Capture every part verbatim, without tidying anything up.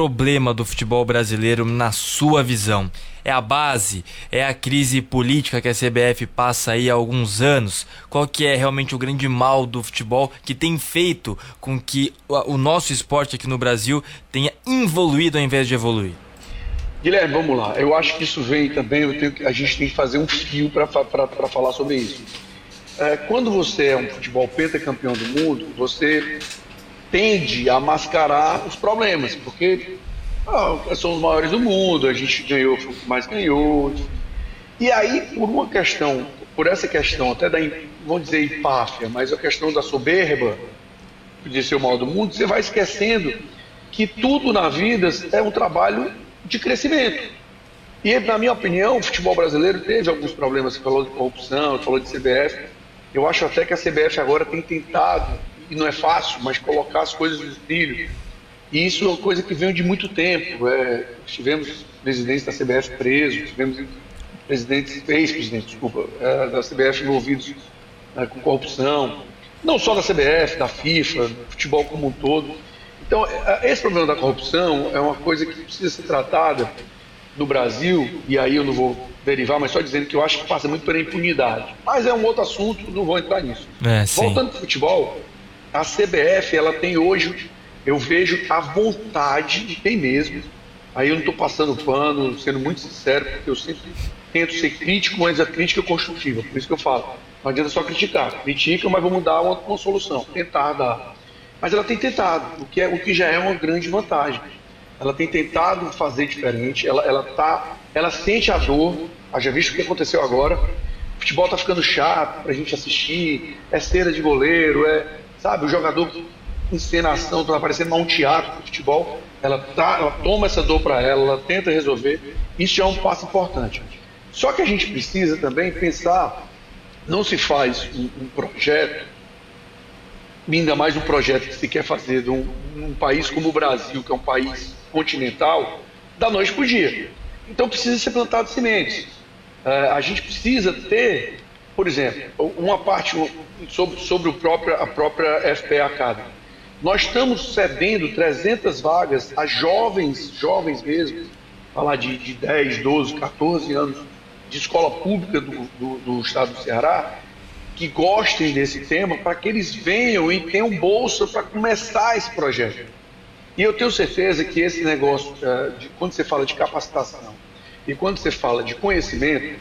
problema do futebol brasileiro na sua visão? É a base? É a crise política que a C B F passa aí há alguns anos? Qual que é realmente o grande mal do futebol que tem feito com que o nosso esporte aqui no Brasil tenha involuído ao invés de evoluir? Guilherme, vamos lá. Eu acho que isso vem também, eu tenho, a gente tem que fazer um fio para falar sobre isso. É, quando você é um futebol pentacampeão do mundo, você tende a mascarar os problemas, porque ah, são os maiores do mundo, a gente ganhou, foi o que mais ganhou. E aí, por uma questão, por essa questão até da, vamos dizer, empáfia, mas a questão da soberba de ser o maior do mundo, você vai esquecendo que tudo na vida é um trabalho de crescimento. E, na minha opinião, o futebol brasileiro teve alguns problemas. Você falou de corrupção, você falou de C B F. Eu acho até que a C B F agora tem tentado, e não é fácil, mas colocar as coisas no trilho. E isso é uma coisa que vem de muito tempo. É, tivemos presidentes da C B F presos, tivemos presidentes, ex-presidentes, desculpa, é, da C B F envolvidos é, com corrupção. Não só da C B F, da FIFA, do futebol como um todo. Então, esse problema da corrupção é uma coisa que precisa ser tratada no Brasil, e aí eu não vou derivar, mas só dizendo que eu acho que passa muito pela impunidade. Mas é um outro assunto, não vou entrar nisso. É, Voltando para o futebol, a C B F, ela tem hoje, eu vejo a vontade, tem mesmo, aí eu não estou passando pano, sendo muito sincero, porque eu sempre tento ser crítico, mas a crítica é construtiva, por isso que eu falo. Não adianta só criticar, critica, mas vamos dar uma, uma solução, tentar dar. Mas ela tem tentado, o que, é, o que já é uma grande vantagem. Ela tem tentado fazer diferente, ela, ela, tá, ela sente a dor, já visto o que aconteceu agora, o futebol está ficando chato para a gente assistir, é cera de goleiro, é, sabe, o jogador, encenação, está parecendo um teatro do futebol, ela, tá, ela toma essa dor para ela, ela tenta resolver, isso já é um passo importante. Só que a gente precisa também pensar, não se faz um, um projeto, ainda mais um projeto que se quer fazer num, num país como o Brasil, que é um país continental, da noite para o dia. Então precisa ser plantado sementes. Uh, a gente precisa ter, por exemplo, uma parte sobre, sobre o próprio, a própria F P Academy. Nós estamos cedendo trezentas vagas a jovens, jovens mesmo, falar de, de dez, doze, quatorze anos, de escola pública do, do, do estado do Ceará, que gostem desse tema, para que eles venham e tenham bolsa para começar esse projeto. E eu tenho certeza que esse negócio, uh, de, quando você fala de capacitação e quando você fala de conhecimento,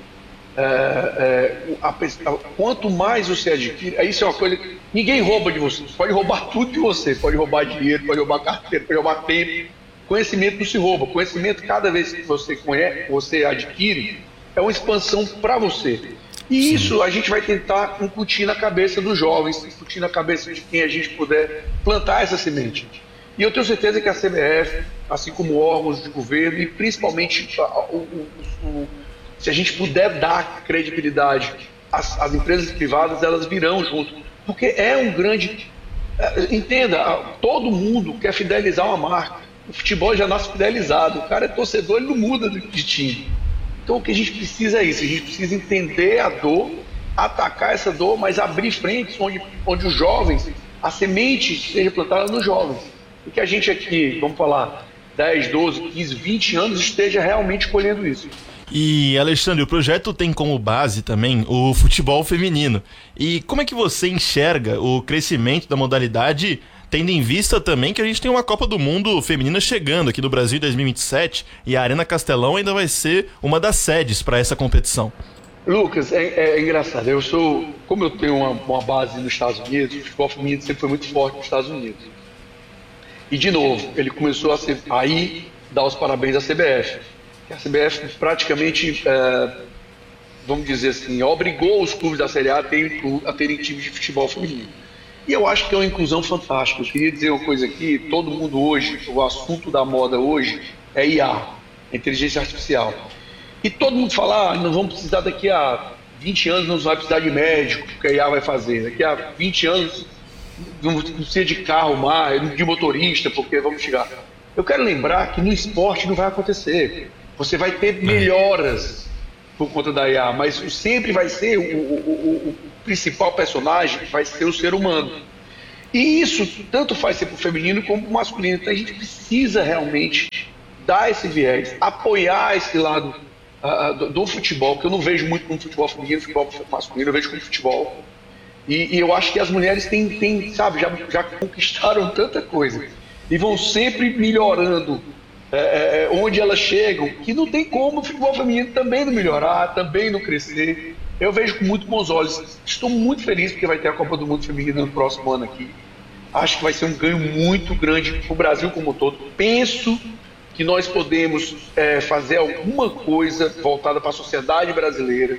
uh, uh, a, a, quanto mais você adquire, isso é uma coisa que ninguém rouba de você, pode roubar tudo de você, pode roubar dinheiro, pode roubar carteira, pode roubar tempo, conhecimento não se rouba, conhecimento cada vez que você conhece, você adquire, é uma expansão para você. E Sim. isso a gente vai tentar incutir na cabeça dos jovens, incutir na cabeça de quem a gente puder plantar essa semente. E eu tenho certeza que a C B F, assim como órgãos de governo, e principalmente o, o, o, se a gente puder dar credibilidade às, às empresas privadas, elas virão junto. Porque é um grande... Entenda, todo mundo quer fidelizar uma marca. O futebol já nasce fidelizado. O cara é torcedor, ele não muda de time. Então o que a gente precisa é isso, a gente precisa entender a dor, atacar essa dor, mas abrir frentes onde, onde os jovens, a semente seja plantada nos jovens. E que a gente aqui, vamos falar, dez, doze, quinze, vinte anos esteja realmente colhendo isso. E, Alexandre, o projeto tem como base também o futebol feminino. E como é que você enxerga o crescimento da modalidade, tendo em vista também que a gente tem uma Copa do Mundo feminina chegando aqui no Brasil em dois mil e vinte e sete e a Arena Castelão ainda vai ser uma das sedes para essa competição? Lucas, é, é engraçado. Eu sou, como eu tenho uma, uma base nos Estados Unidos, o futebol feminino sempre foi muito forte nos Estados Unidos. E, de novo, ele começou a ser, aí dar os parabéns à C B F. A C B F praticamente, é, vamos dizer assim, obrigou os clubes da Série A a terem, a terem times de futebol feminino. E eu acho que é uma inclusão fantástica. Eu queria dizer uma coisa aqui, todo mundo hoje, o assunto da moda hoje é I A, inteligência artificial. E todo mundo fala, ah, não vamos precisar daqui a vinte anos, não vai precisar de médico, porque a I A vai fazer. Daqui a vinte anos não precisa de carro mais, de motorista, porque vamos chegar. Eu quero lembrar que no esporte não vai acontecer. Você vai ter melhoras por conta da I A, mas sempre vai ser o, o, o, o principal personagem, vai ser o ser humano. E isso tanto faz ser para o feminino como para o masculino. Então a gente precisa realmente dar esse viés, apoiar esse lado uh, do, do futebol, que eu não vejo muito como futebol feminino, futebol masculino, eu vejo como futebol. E, e eu acho que as mulheres têm, têm sabe, já, já conquistaram tanta coisa e vão sempre melhorando é, onde elas chegam, que não tem como o futebol feminino também não melhorar, também não crescer. Eu vejo com muito bons olhos. Estou muito feliz porque vai ter a Copa do Mundo Feminina no próximo ano aqui. Acho que vai ser um ganho muito grande para o Brasil como um todo. Penso que nós podemos é, fazer alguma coisa voltada para a sociedade brasileira,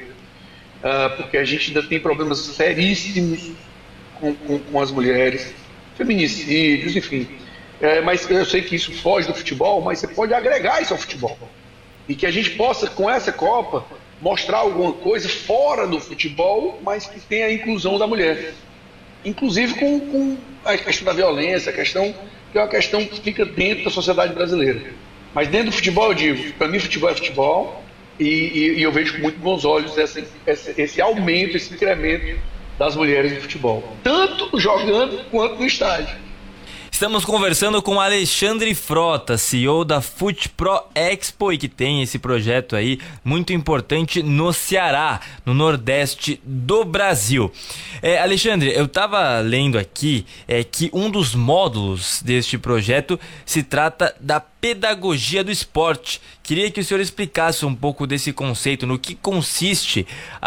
uh, porque a gente ainda tem problemas seríssimos com, com, com as mulheres, feminicídios, enfim. É, mas eu sei que isso foge do futebol, mas você pode agregar isso ao futebol. E que a gente possa, com essa Copa, mostrar alguma coisa fora do futebol, mas que tenha a inclusão da mulher. Inclusive com, com a questão da violência, a questão que é uma questão que fica dentro da sociedade brasileira. Mas dentro do futebol, eu digo, para mim futebol é futebol, e, e, e eu vejo com muito bons olhos esse, esse, esse aumento, esse incremento das mulheres no futebol. Tanto jogando quanto no estádio. Estamos conversando com Alexandre Frota, C E O da FutPro Expo, e que tem esse projeto aí muito importante no Ceará, no Nordeste do Brasil. É, Alexandre, eu estava lendo aqui é, que um dos módulos deste projeto se trata da pedagogia do esporte. Queria que o senhor explicasse um pouco desse conceito, no que consiste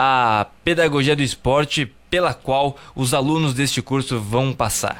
a pedagogia do esporte pela qual os alunos deste curso vão passar.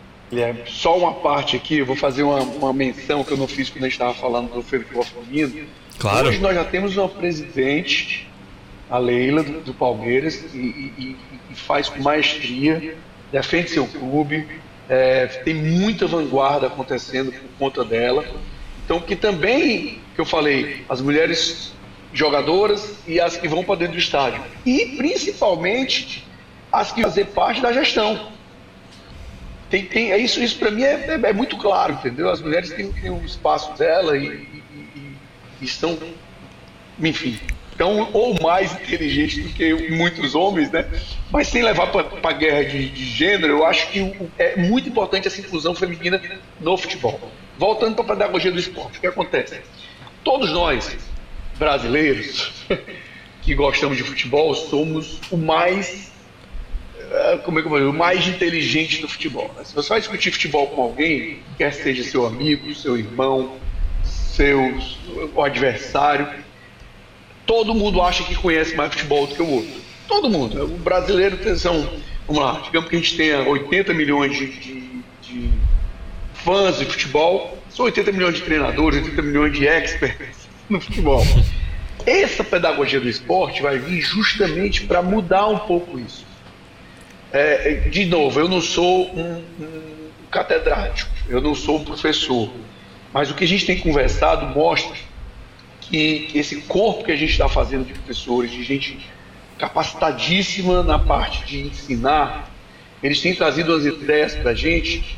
É, só uma parte aqui, eu vou fazer uma, uma menção que eu não fiz quando a gente estava falando do futebol feminino. Claro. Hoje nós já temos uma presidente, a Leila, do, do Palmeiras, e, e, e faz com maestria, defende seu clube, é, tem muita vanguarda acontecendo por conta dela. Então, que também, que eu falei, as mulheres jogadoras e as que vão para dentro do estádio. E, principalmente, as que vão fazer parte da gestão. Tem, tem, é isso isso para mim é, é, é muito claro, entendeu? As mulheres têm, têm um espaço dela e, e, e, e estão, enfim, tão ou mais inteligentes do que muitos homens, né? Mas sem levar para a guerra de, de gênero, eu acho que o, é muito importante essa inclusão feminina no futebol. Voltando para a pedagogia do esporte, o que acontece? Todos nós, brasileiros, que gostamos de futebol, somos o mais... como é que eu vou dizer, o mais inteligente do futebol. Se você vai discutir futebol com alguém, quer seja seu amigo, seu irmão, seu o adversário, todo mundo acha que conhece mais futebol do que o outro. Todo mundo. O brasileiro tem, são, vamos lá, digamos que a gente tenha oitenta milhões de, de, de fãs de futebol, são oitenta milhões de treinadores, oitenta milhões de experts no futebol. Essa pedagogia do esporte vai vir justamente para mudar um pouco isso. É, de novo, eu não sou um, um catedrático, eu não sou um professor, mas o que a gente tem conversado mostra que, que esse corpo que a gente está fazendo de professores, de gente capacitadíssima na parte de ensinar, eles têm trazido as ideias para a gente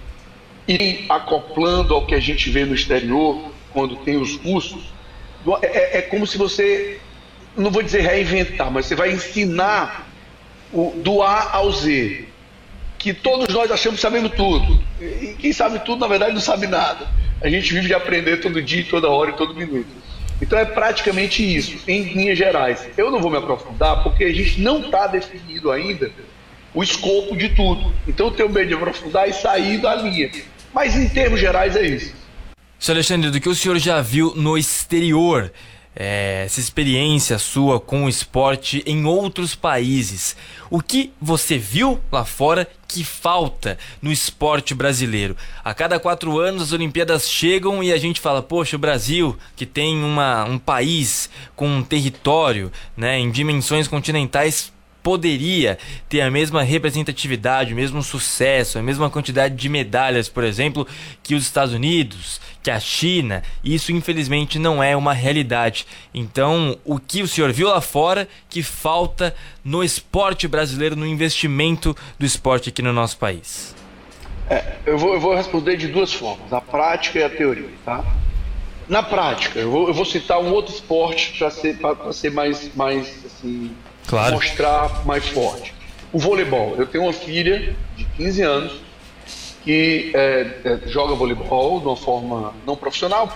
e acoplando ao que a gente vê no exterior, quando tem os cursos, é, é como se você, não vou dizer reinventar, mas você vai ensinar O, do A ao Z, que todos nós achamos que sabemos tudo, e quem sabe tudo na verdade não sabe nada. A gente vive de aprender todo dia, toda hora e todo minuto. Então é praticamente isso, em linhas gerais. Eu não vou me aprofundar porque a gente não está definido ainda o escopo de tudo, então eu tenho medo de aprofundar e sair da linha, mas em termos gerais é isso. Senhor Alexandre, do que o senhor já viu no exterior, É, essa experiência sua com o esporte em outros países, o que você viu lá fora que falta no esporte brasileiro? A cada quatro anos as Olimpíadas chegam e a gente fala, poxa, o Brasil, que tem uma, um país com um território, né, em dimensões continentais, poderia ter a mesma representatividade, o mesmo sucesso, a mesma quantidade de medalhas, por exemplo, que os Estados Unidos, que a China. Isso infelizmente não é uma realidade. Então, o que o senhor viu lá fora que falta no esporte brasileiro, no investimento do esporte aqui no nosso país? É, eu, vou, eu vou responder de duas formas, a prática e a teoria, tá? Na prática, eu vou, eu vou citar um outro esporte para ser, para ser mais, mais assim, claro, mostrar mais forte. O voleibol. Eu tenho uma filha de quinze anos que é, é, joga voleibol de uma forma não profissional,